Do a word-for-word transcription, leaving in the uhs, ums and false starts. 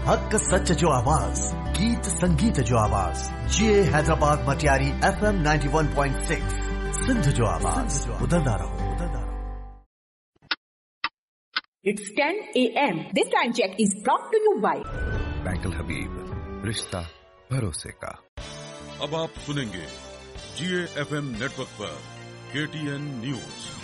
हक सच जो आवाज, गीत संगीत जो आवाज, जिए Hyderabad Matiari F M ninety one point six, Sindh जो आवाज, उदंदा रहो। It's ten a m This time check is brought to you by bank अल हबीब, रिश्ता भरोसे का। अब आप सुनेंगे जीए एफ एम नेटवर्क पर के टी एन न्यूज।